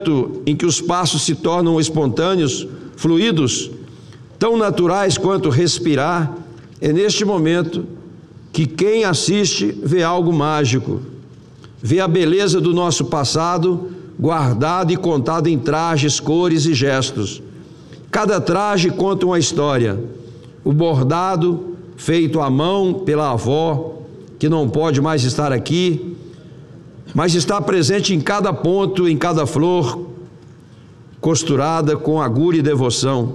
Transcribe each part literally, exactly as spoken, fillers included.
em que os passos se tornam espontâneos, fluidos, tão naturais quanto respirar, é neste momento que quem assiste vê algo mágico, vê a beleza do nosso passado guardado e contado em trajes, cores e gestos. Cada traje conta uma história. O bordado, feito à mão pela avó, que não pode mais estar aqui, mas está presente em cada ponto, em cada flor, costurada com agulha e devoção.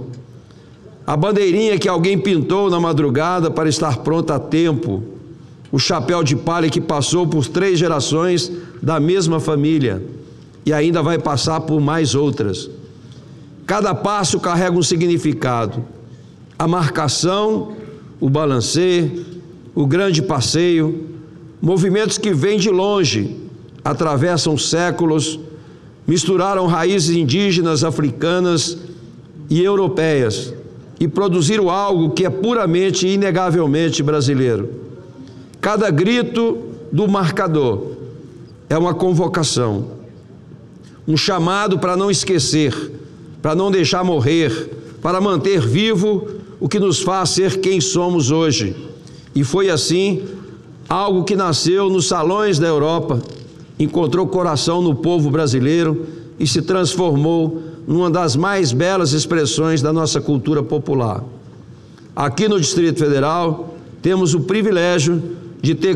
A bandeirinha que alguém pintou na madrugada para estar pronta a tempo. O chapéu de palha que passou por três gerações da mesma família e ainda vai passar por mais outras. Cada passo carrega um significado. A marcação, o balancê, o grande passeio, movimentos que vêm de longe, atravessam séculos, misturaram raízes indígenas, africanas e europeias e produziram algo que é puramente e inegavelmente brasileiro. Cada grito do marcador é uma convocação, um chamado para não esquecer, para não deixar morrer, para manter vivo o que nos faz ser quem somos hoje. E foi assim, algo que nasceu nos salões da Europa, encontrou coração no povo brasileiro e se transformou numa das mais belas expressões da nossa cultura popular. Aqui no Distrito Federal, temos o privilégio de ter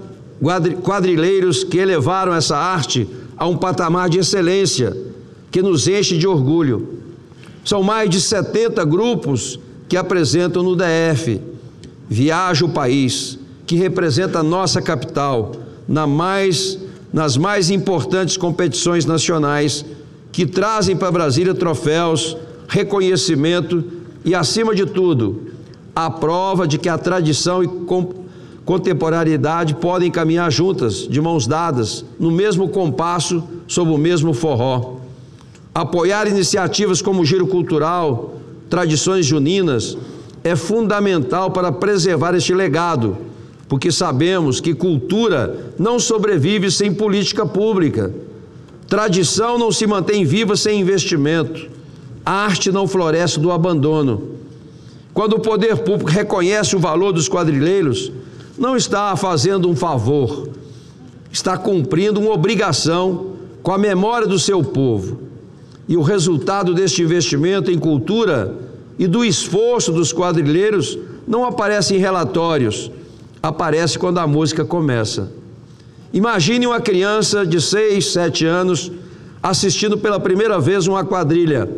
quadrilheiros que elevaram essa arte a um patamar de excelência que nos enche de orgulho. São mais de setenta grupos que apresentam no D F. Viaja o país, que representa a nossa capital, na mais, nas mais importantes competições nacionais, que trazem para Brasília troféus, reconhecimento e, acima de tudo, a prova de que a tradição e contemporaneidade podem caminhar juntas, de mãos dadas, no mesmo compasso, sob o mesmo forró. Apoiar iniciativas como o Giro Cultural, tradições juninas, é fundamental para preservar este legado, porque sabemos que cultura não sobrevive sem política pública. Tradição não se mantém viva sem investimento. A arte não floresce do abandono. Quando o poder público reconhece o valor dos quadrilheiros, não está fazendo um favor, está cumprindo uma obrigação com a memória do seu povo. E o resultado deste investimento em cultura e do esforço dos quadrilheiros não aparece em relatórios, aparece quando a música começa. Imagine uma criança de seis, sete anos assistindo pela primeira vez uma quadrilha,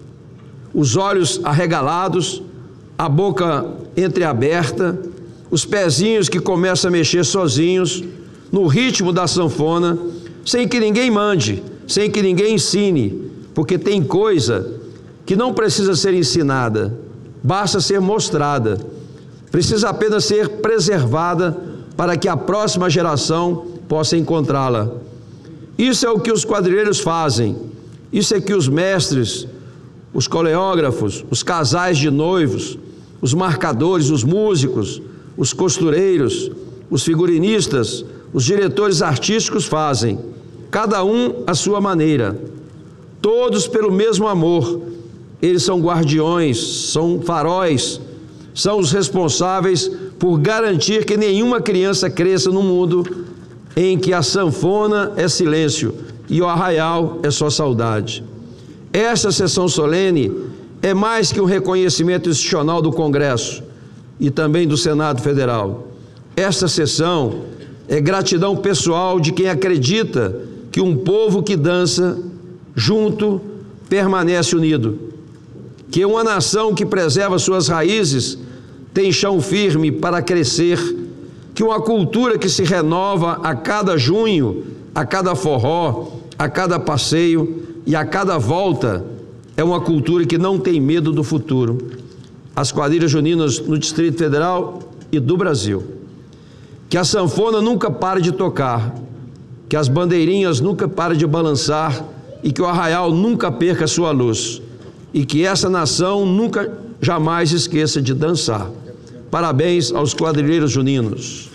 os olhos arregalados, a boca entreaberta, os pezinhos que começam a mexer sozinhos, no ritmo da sanfona, sem que ninguém mande, sem que ninguém ensine, porque tem coisa que não precisa ser ensinada, basta ser mostrada, precisa apenas ser preservada para que a próxima geração possa encontrá-la. Isso é o que os quadrilheiros fazem, isso é que os mestres, os coreógrafos, os casais de noivos, os marcadores, os músicos, os costureiros, os figurinistas, os diretores artísticos fazem, cada um à sua maneira, todos pelo mesmo amor. Eles são guardiões, são faróis, são os responsáveis por garantir que nenhuma criança cresça num mundo em que a sanfona é silêncio e o arraial é só saudade. Esta sessão solene é mais que um reconhecimento institucional do Congresso e também do Senado Federal. Esta sessão é gratidão pessoal de quem acredita que um povo que dança junto permanece unido, que uma nação que preserva suas raízes tem chão firme para crescer, que uma cultura que se renova a cada junho, a cada forró, a cada passeio e a cada volta, é uma cultura que não tem medo do futuro. As quadrilhas juninas no Distrito Federal e do Brasil. Que a sanfona nunca pare de tocar, que as bandeirinhas nunca parem de balançar e que o arraial nunca perca sua luz. E que essa nação nunca, jamais esqueça de dançar. Parabéns aos quadrilheiros juninos.